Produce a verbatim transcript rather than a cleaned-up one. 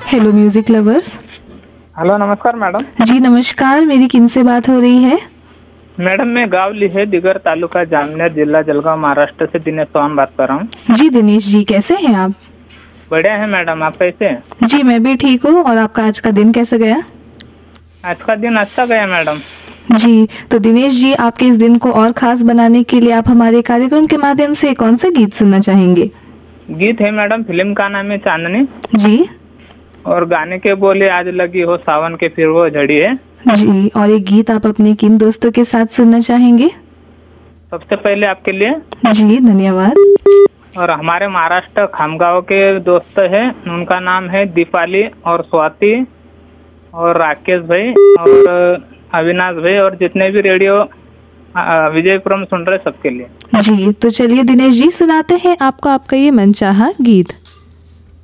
Hello music lovers. Hello नमस्कार madam. जी नमस्कार, मेरी किन से बात हो रही है? मैडम मैं गाँव लिहे दिगर तालुका जामनेर जिला जलगांव महाराष्ट्र से दिनेश चौहान बात कर रहा हूँ। जी दिनेश जी, कैसे हैं आप? बढ़िया है मैडम, आप कैसे हैं? जी मैं भी ठीक हूँ। और आपका आज का दिन कैसा गया? आज का दिन अच्छा गया मैडम। जी तो दिनेश जी, आपके इस दिन को और खास बनाने के लिए आप हमारे कार्यक्रम के माध्यम से कौन सा गीत सुनना चाहेंगे? गीत है मैडम, फिल्म का नाम है चांदनी। जी। और गाने के बोले आज लगी हो सावन के फिर वो झड़ी है। जी, और एक गीत आप अपने किन दोस्तों के साथ सुनना चाहेंगे? सबसे पहले आपके लिए। जी धन्यवाद। और हमारे महाराष्ट्र खामगांव के दोस्त हैं, उनका नाम है दीपाली और स्वाति और राकेश भाई और अविनाश भाई और जितने भी रेडियो विजयपुरम सुन रहे सबके लिए। जी तो चलिए दिनेश जी, सुनाते हैं आपको आपका ये मनचाहा गीत।